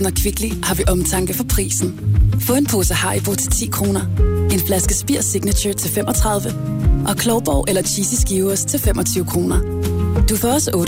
og Kvickly har vi omtanke for prisen. Få en pose Haribo til 10 kroner, en flaske Spir Signature til 35 og Klovborg eller Cheesy Skivers til 25 kroner. Du får også